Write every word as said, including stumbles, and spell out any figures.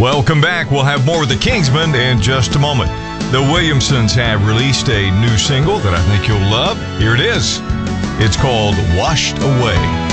Welcome back. We'll have more with the Kingsmen in just a moment. The Williamsons have released a new single that I think you'll love. Here it is. It's called Washed Away.